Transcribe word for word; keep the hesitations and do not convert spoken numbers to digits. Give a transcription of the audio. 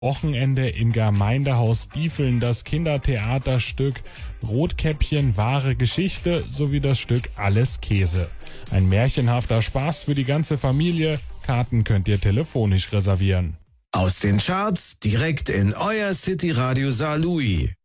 Wochenende im Gemeindehaus Diefeln das Kindertheaterstück Rotkäppchen wahre Geschichte sowie das Stück Alles Käse. Ein märchenhafter Spaß für die ganze Familie. Karten könnt ihr telefonisch reservieren. Aus den Charts direkt in euer City Radio Saarlouis.